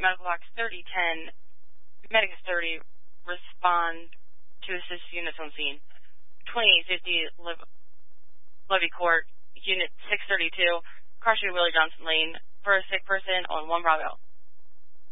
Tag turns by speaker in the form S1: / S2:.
S1: medical box 3010, Medicus 30, respond to assist units on scene. 2850 Levy Court, Unit 632, car shooting Willie Johnson Lane, for a sick person on 1 Bravo.